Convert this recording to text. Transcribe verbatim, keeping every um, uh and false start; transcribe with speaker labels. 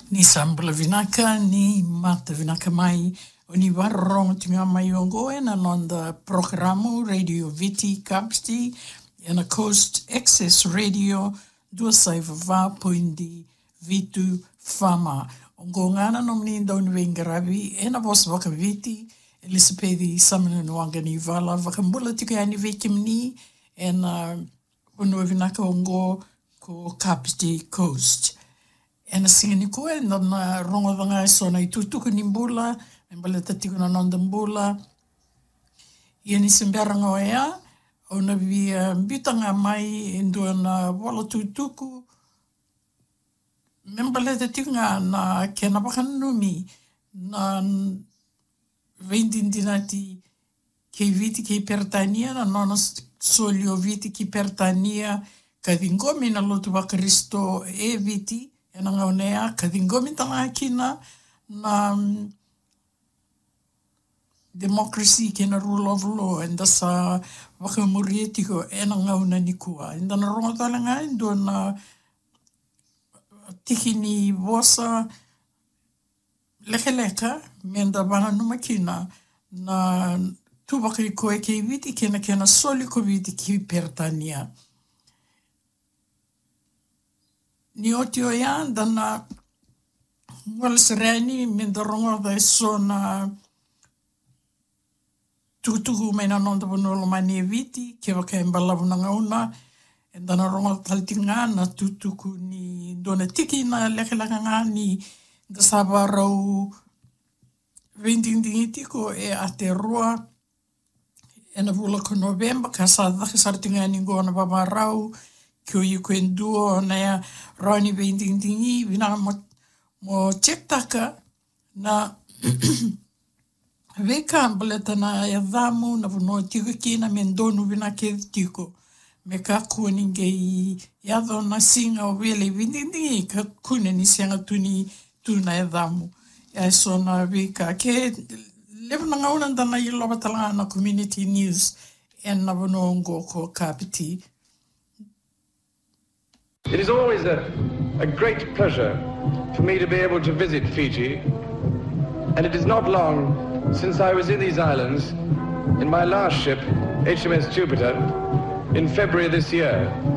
Speaker 1: Ni sambula vinaka ni mata vinaka mai o ni warrong tinga mai ongo e na nonda programo Radio Viti Kapsti e na Coast Access Radio dua saiva va poindi vitu fama. Ongo ngana nomni ndau nuengaravi e na vos waka viti Elisabedi samana nuanga ni vala wakambula tika yani vekimni e na unua vinaka ongo ko Kapsti Coast. E na singa ni koe, na rongo danga e sona i tutuku ni mbula, e mbala tatiku na nonda mbula. Ia ni simberanga o ea, o na via mbitanga mai e ndua na wala tutuku. Me mbala tatiku nga na kena wakanumi, na vendindinati kei viti kei pertania, na nona solio viti ki pertania, ka vingomi na lotu wa Kristo e viti, e na ngaunea, ka dingomi tanga kina na um, democracy kena rule of law, and dasa wakamuri etiko e na ngauna ni kua. And na rongo talanga endo na tiki ni vosa leke-leka, menda wana numa kina, na tu waka i koe kei viti, kena kena soli ko viti ki pertania. Ni oti o ia, dana ngwala sereni, menda rongo da so na tukutuku mai na nonda wanola mani e viti, ke waka e mbalavu na ngauna, e dana rongo talitinga na tutuku ni dona tiki na leke-leka nga ni da saba rau vendindingitiko e Aotearoa, e na vula ko November, ka sa dhaka sartinga ni ngona baba rau, kio i koe nduo na ea rani vendindingi, vina mo, mo chektaka na veka mbaleta na e dhamu na vuno tiko kina me ndonu vina ke tiko. Me ka kua ninge i iadho na singa o vele vendindingi, ka kune ni sianga tuni tuna e dhamu. Ia so na veka ke lewa na ngauna dana i loba talanga na community news e na vuno ngo ko Kapiti.
Speaker 2: It is always a, a great pleasure for me to be able to visit Fiji, and it is not long since I was in these islands in my last ship, H M S Jupiter, in February this year.